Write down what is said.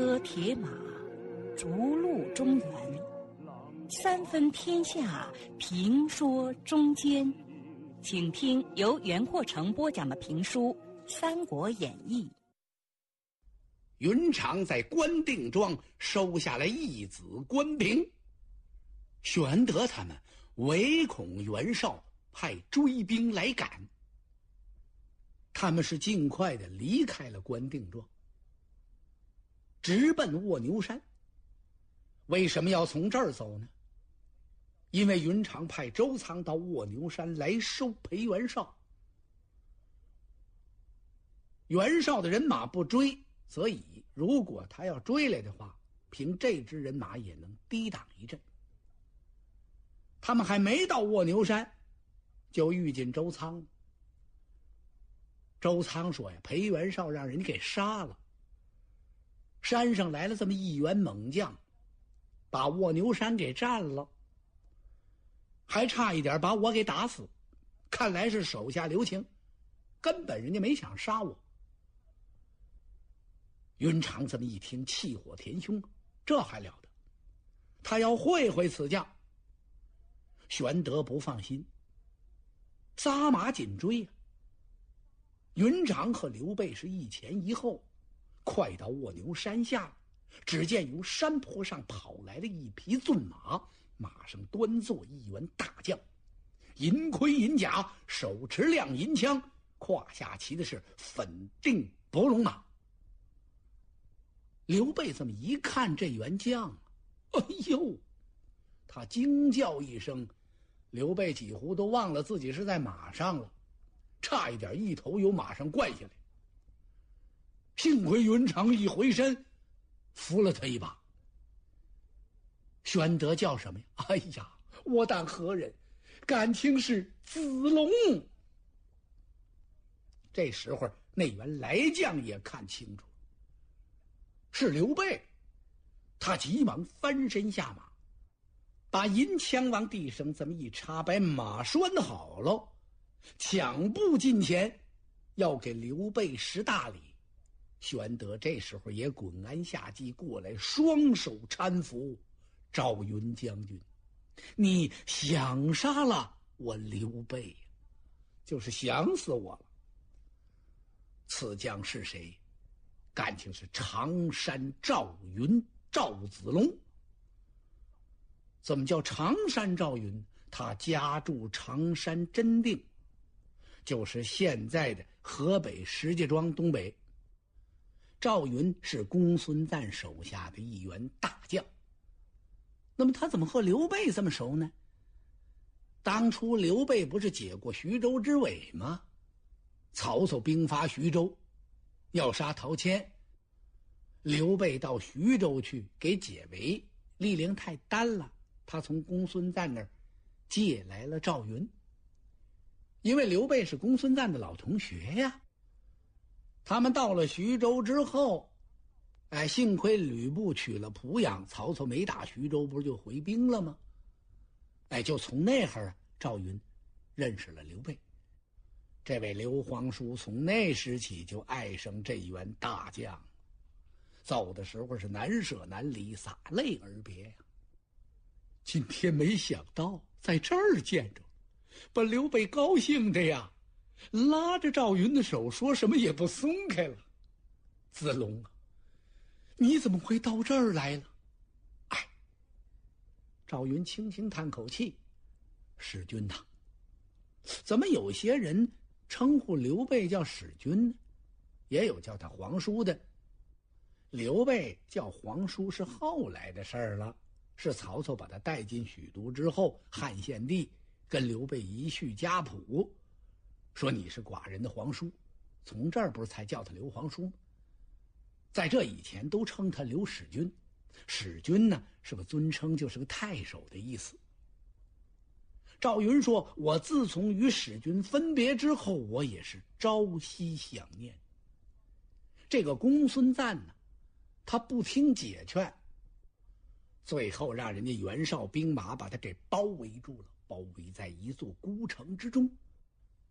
车铁马，逐鹿中原，三分天下，评说中间。请听由袁阔成播讲的评书《三国演义》。 云长在关定庄收下了义子关平，玄德他们唯恐袁绍派追兵来赶，他们是尽快的离开了关定庄，直奔卧牛山。为什么要从这儿走呢？因为云长派周仓到卧牛山来收裴袁绍，袁绍的人马不追则已，如果他要追来的话，凭这支人马也能抵挡一阵。他们还没到卧牛山，就遇见周仓。周仓说呀，裴袁绍让人给杀了，山上来了这么一员猛将，把卧牛山给占了，还差一点把我给打死，看来是手下留情，根本人家没想杀我。云长这么一听，气火填胸，这还了得，他要会会此将。玄德不放心，撒马紧追啊。云长和刘备是一前一后，快到卧牛山下，只见由山坡上跑来了一匹骏马，马上端坐一员大将，银盔银甲，手持亮银枪，胯下骑的是粉定伯龙马。刘备这么一看这员将，哎呦，他惊叫一声，刘备几乎都忘了自己是在马上了，差一点一头由马上灌下来。幸亏云长一回身扶了他一把。玄德叫什么呀？哎呀，我当何人？感情是子龙。这时候那员来将也看清楚是刘备，他急忙翻身下马，把银枪往地上这么一插，把马拴好了，抢步近前，要给刘备施大礼。玄德这时候也滚鞍下骑过来，双手搀扶。赵云将军，你想杀了我刘备呀，就是想死我了。此将是谁？感情是常山赵云赵子龙。怎么叫常山赵云？他家住常山真定，就是现在的河北石家庄东北。赵云是公孙瓒手下的一员大将，那么他怎么和刘备这么熟呢？当初刘备不是解过徐州之围吗？曹操兵伐徐州，要杀陶谦，刘备到徐州去给解围，力量太单了，他从公孙瓒那儿借来了赵云。因为刘备是公孙瓒的老同学呀。他们到了徐州之后，幸亏吕布取了濮阳，曹操没打徐州，不是就回兵了吗？就从那会儿赵云认识了刘备。这位刘皇叔从那时起就爱上这员大将，走的时候是难舍难离，洒泪而别呀。今天没想到在这儿见着，把刘备高兴的呀，拉着赵云的手，说什么也不松开了。子龙啊，你怎么会到这儿来了？赵云轻轻叹口气，使君呐，怎么有些人称呼刘备叫使君呢？也有叫他皇叔的。刘备叫皇叔是后来的事儿了，是曹操把他带进许都之后，汉献帝跟刘备一叙家谱，说你是寡人的皇叔，从这儿不是才叫他刘皇叔吗？在这以前都称他刘使君，使君呢是个尊称，就是个太守的意思。赵云说，我自从与使君分别之后，我也是朝夕想念。这个公孙瓒呢，他不听解劝，最后让人家袁绍兵马把他给包围住了，包围在一座孤城之中。